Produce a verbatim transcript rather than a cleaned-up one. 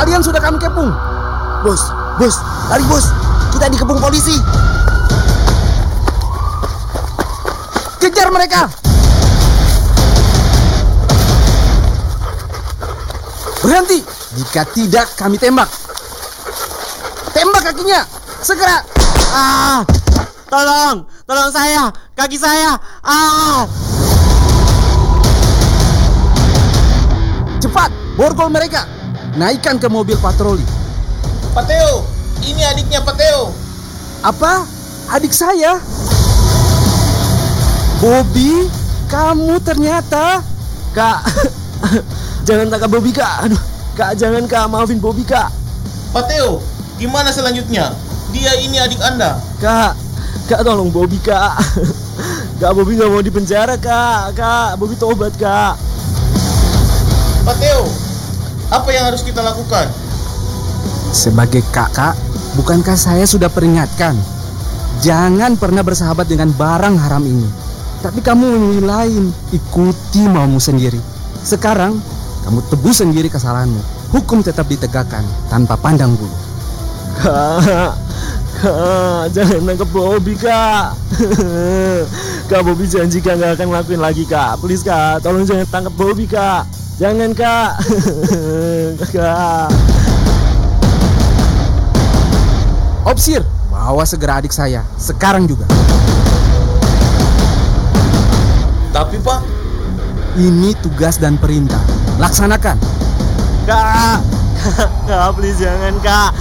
Kalian sudah kami kepung. Bos, bos, lari bos. Kita dikepung polisi. Kejar mereka. Berhenti. Jika tidak, kami tembak. Tembak kakinya. Segera. Ah, tolong, tolong saya, kaki saya. Ah. Cepat, borgol mereka. Naikkan ke mobil patroli. Pak Teo, ini adiknya Pak Teo. Apa? Adik saya? Bobby, kamu ternyata. Kak, jangan tangkap Bobby, Kak. Aduh, Kak, jangan, Kak. Maafin Bobby, Kak. Pak Teo, gimana selanjutnya? Dia ini adik Anda. Kak, Kak tolong Bobby, Kak. Kak, Bobby gak mau dipenjara, Kak. Kak, Bobby tobat, Kak. Pak Teo, apa yang harus kita lakukan? Sebagai kakak, bukankah saya sudah peringatkan? Jangan pernah bersahabat dengan barang haram ini. Tapi kamu memilih lain, ikuti maumu sendiri. Sekarang, kamu tebus sendiri kesalahanmu. Hukum tetap ditegakkan, tanpa pandang bulu. Kak, Kak, jangan nangkep Bobby, Kak. Kak, Bobby janji Kak gak akan lakuin lagi, Kak. Please, Kak, tolong jangan tangkap Bobby, Kak. Jangan, Kak. Kak. Opsir, bawa segera adik saya. Sekarang juga. Tapi Pak, ini tugas dan perintah. Laksanakan. Kak, Kak, Kak, please jangan, Kak.